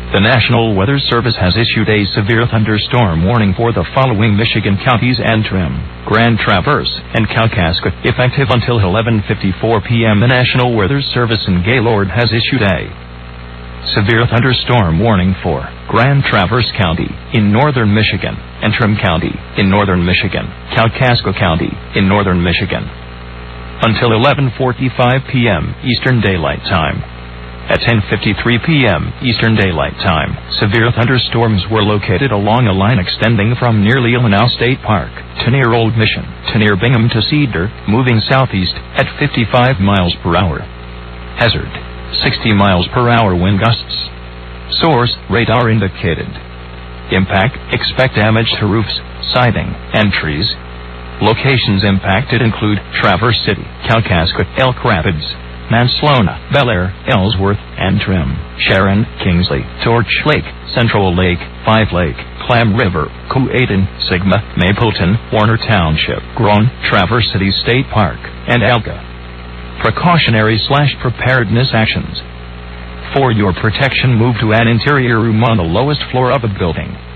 The National Weather Service has issued a severe thunderstorm warning for the following Michigan counties: Antrim, Grand Traverse, and Kalkaska, effective until 11:54 p.m. The National Weather Service in Gaylord has issued a severe thunderstorm warning for Grand Traverse County in northern Michigan, Antrim County in northern Michigan, Kalkaska County in northern Michigan, until 11:45 p.m. Eastern Daylight Time. At 10:53 p.m. Eastern Daylight Time, severe thunderstorms were located along a line extending from near Leelanau State Park to near Old Mission to near Bingham to Cedar, moving southeast at 55 miles per hour. Hazard: 60 miles per hour wind gusts. Source: radar indicated. Impact: expect damage to roofs, siding, and trees. Locations impacted include Traverse City, Kalkaska, Elk Rapids, Manslona, Bel Air, Ellsworth, Antrim, Sharon, Kingsley, Torch Lake, Central Lake, Five Lake, Clam River, Cowayton, Sigma, Mapleton, Warner Township, Grown, Traverse City State Park, and Alga. Precautionary/preparedness actions. For your protection, move to an interior room on the lowest floor of a building.